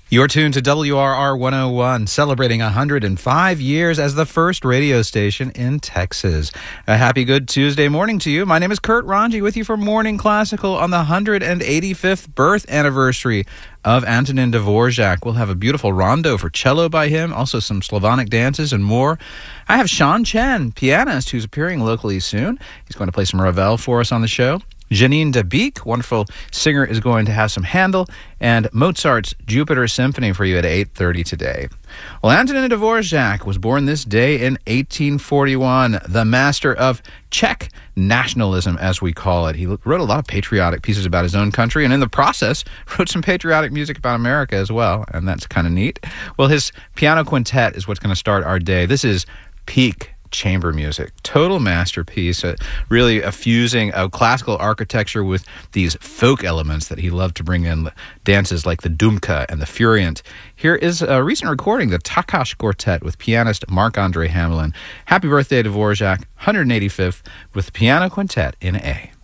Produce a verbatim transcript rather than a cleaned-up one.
You're tuned to W R R one oh one, celebrating one hundred five years as the first radio station in Texas. A happy good Tuesday morning to you. My name is Kurt Ranji with you for Morning Classical on the one hundred eighty-fifth birth anniversary of Antonin Dvorak. We'll have a beautiful rondo for cello by him, also some Slavonic dances and more. I have Sean Chen, pianist, who's appearing locally soon. He's going to play some Ravel for us on the show. Janine de Beek, wonderful singer, is going to have some Handel and Mozart's Jupiter Symphony for you at eight thirty today. Well, Antonin Dvorak was born this day in eighteen forty-one, the master of Czech nationalism, as we call it. He wrote a lot of patriotic pieces about his own country, and in the process, wrote some patriotic music about America as well, and that's kind of neat. Well, his piano quintet is what's going to start our day. This is peak chamber music, total masterpiece, uh, really a fusing of classical architecture with these folk elements that he loved to bring in, dances like the Dumka and the Furient. Here is a recent recording, the Takash Quartet with pianist Marc-Andre Hamelin. Happy birthday, Dvorak, one hundred eighty-fifth, with the piano quintet in A.